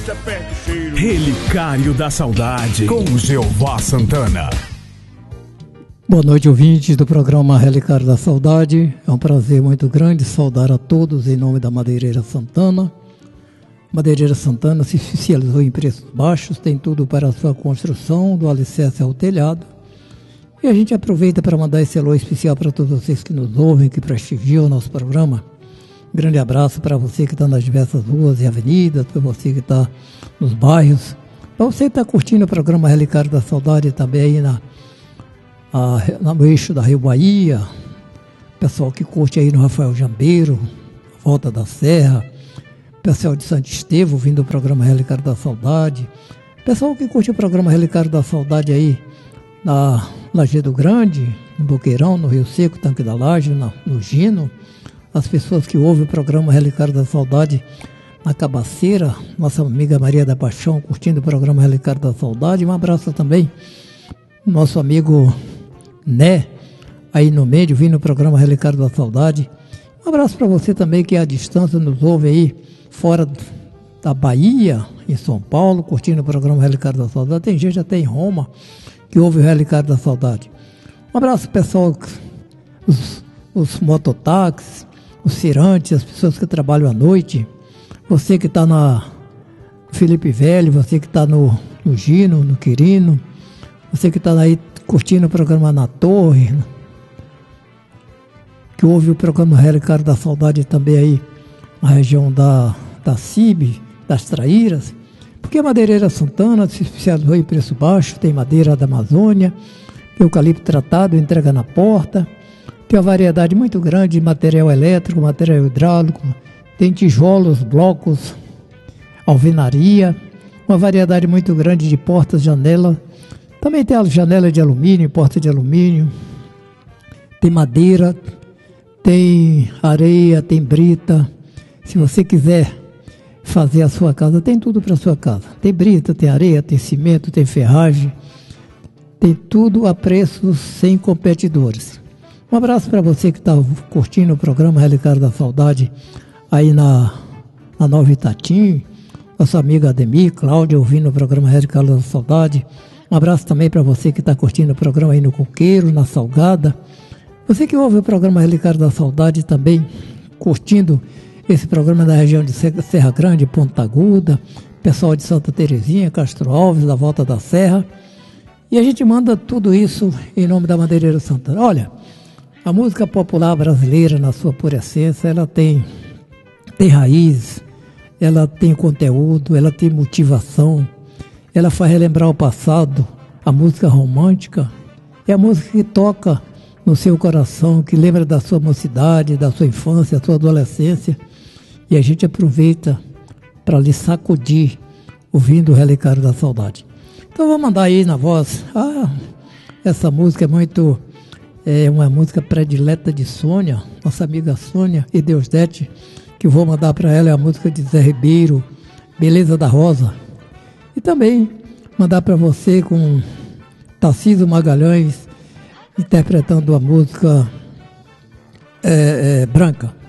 Relicário da Saudade, com Jeová Santana. Boa noite, ouvintes do programa Relicário da Saudade. É um prazer muito grande saudar a todos em nome da Madeireira Santana. Madeireira Santana se especializou em preços baixos, tem tudo para a sua construção, do alicerce ao telhado. E a gente aproveita para mandar esse alô especial para todos vocês que nos ouvem, que prestigiam o nosso programa. Grande abraço para você que está nas diversas ruas e avenidas, para você que está nos bairros, para você que está curtindo o programa Relicário da Saudade também aí no eixo da Rio Bahia, pessoal que curte aí no Rafael Jambeiro, Volta da Serra, pessoal de Santo Estevão vindo do programa Relicário da Saudade, pessoal que curte o programa Relicário da Saudade aí na Lajeado Grande, no Boqueirão, no Rio Seco, Tanque da Laje, no Gino, as pessoas que ouvem o programa Relicário da Saudade na Cabaceira, nossa amiga Maria da Paixão curtindo o programa Relicário da Saudade. Um abraço também nosso amigo Né, aí no meio, vindo no programa Relicário da Saudade. Um abraço para você também que à distância nos ouve aí fora da Bahia, em São Paulo, curtindo o programa Relicário da Saudade. Tem gente até em Roma que ouve o Relicário da Saudade. Um abraço pessoal, os mototáxis, os cirantes, as pessoas que trabalham à noite, você que está na Felipe Velho, você que está no Gino, no Quirino, você que está aí curtindo o programa na Torre, que ouve o programa Relicário da Saudade também aí na região da CIB, das Traíras, porque a Madeireira Santana se especializou em preço baixo, tem madeira da Amazônia, eucalipto tratado, entrega na porta. Tem uma variedade muito grande de material elétrico, material hidráulico, tem tijolos, blocos, alvenaria, uma variedade muito grande de portas, janelas. Também tem a janela de alumínio, porta de alumínio, tem madeira, tem areia, tem brita. Se você quiser fazer a sua casa, tem tudo para a sua casa. Tem brita, tem areia, tem cimento, tem ferragem, tem tudo a preços sem competidores. Um abraço para você que está curtindo o programa Relicário da Saudade aí na Nova Itatim, nossa amiga Ademir, Cláudia, ouvindo o programa Relicário da Saudade. Um abraço também para você que está curtindo o programa aí no Coqueiro, na Salgada. Você que ouve o programa Relicário da Saudade também, curtindo esse programa da região de Serra Grande, Ponta Aguda, pessoal de Santa Terezinha, Castro Alves, da Volta da Serra. E a gente manda tudo isso em nome da Madeireira Santana. Olha, a música popular brasileira, na sua pura essência, ela tem raiz, ela tem conteúdo, ela tem motivação, ela faz relembrar o passado. A música romântica é a música que toca no seu coração, que lembra da sua mocidade, da sua infância, da sua adolescência, e a gente aproveita para lhe sacudir ouvindo o Relicário da Saudade. Então vou mandar aí na voz, essa música é uma música predileta de Sônia, nossa amiga Sônia e Deusdete, que vou mandar para ela, é a música de Zé Ribeiro, Beleza da Rosa. E também mandar para você com Tarcísio Magalhães, interpretando a música Branca.